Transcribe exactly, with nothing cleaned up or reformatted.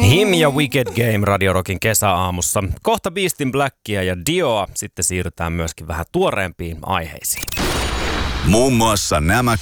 Him ja Wicked Game Radio Rockin kesäaamussa. Kohta Beastin Blackia ja Dioa. Sitten siirrytään myöskin vähän tuoreempiin aiheisiin. Muun muassa nämä